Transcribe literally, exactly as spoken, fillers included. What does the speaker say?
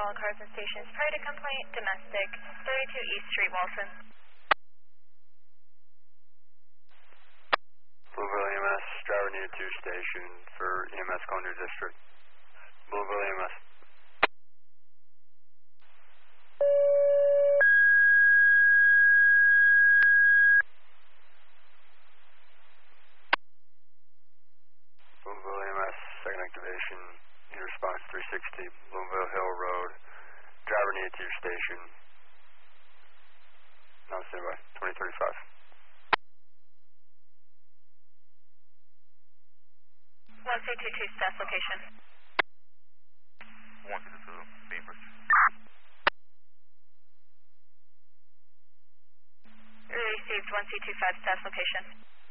all cars and stations. Prior to complaint, domestic, thirty-two East Street, Walton. Louisville E M S, driver needed to station for E M S going to district. Louisville E M S. Louisville E M S, second activation, need response three sixty, Louisville Hill Road, driver needed to your station. Now standby, twenty thirty-five. one two two two, staff location. one two two, Beavers. Received one two two five, staff location.